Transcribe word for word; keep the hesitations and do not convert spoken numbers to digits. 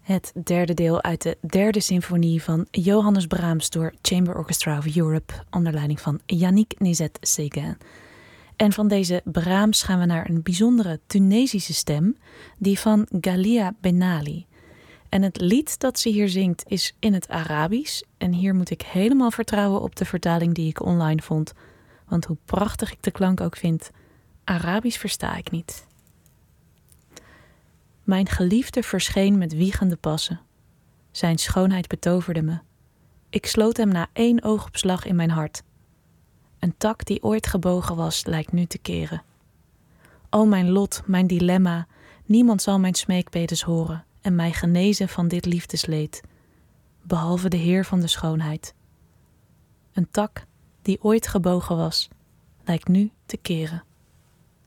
Het derde deel uit de derde symfonie van Johannes Brahms door Chamber Orchestra of Europe onder leiding van Yannick Nézet-Séguin. En van deze Brahms gaan we naar een bijzondere Tunesische stem, die van Galia Benali. En het lied dat ze hier zingt is in het Arabisch. En hier moet ik helemaal vertrouwen op de vertaling die ik online vond. Want hoe prachtig ik de klank ook vind, Arabisch versta ik niet. Mijn geliefde verscheen met wiegende passen. Zijn schoonheid betoverde me. Ik sloot hem na één oogopslag in mijn hart. Een tak die ooit gebogen was, lijkt nu te keren. O mijn lot, mijn dilemma, niemand zal mijn smeekbedes horen en mij genezen van dit liefdesleed, behalve de Heer van de schoonheid. Een tak die ooit gebogen was, lijkt nu te keren.